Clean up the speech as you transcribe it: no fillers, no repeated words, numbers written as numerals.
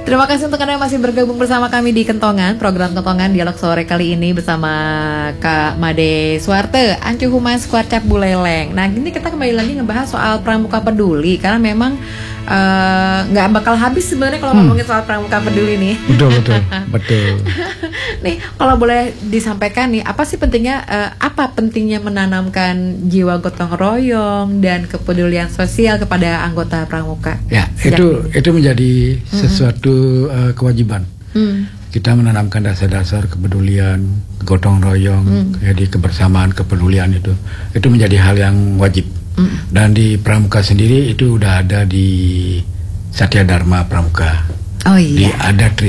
Terima kasih untuk Anda yang masih bergabung bersama kami di Kentongan, program Kentongan Dialog Sore kali ini bersama Kak Made Suarte, Ancu Humas Kuarcap Buleleng. Nah, ini kita kembali lagi ngebahas soal Pramuka Peduli karena memang nggak bakal habis sebenarnya kalau ngomongin soal Pramuka Peduli nih. Betul. Nih, kalau boleh disampaikan nih, apa pentingnya menanamkan jiwa gotong royong dan kepedulian sosial kepada anggota Pramuka? Ya, itu menjadi sesuatu kewajiban. Kita menanamkan dasar-dasar kepedulian, gotong royong, jadi kebersamaan, kepedulian itu menjadi hal yang wajib. Dan di Pramuka sendiri itu udah ada di Satya Dharma Pramuka. Oh iya. Di adat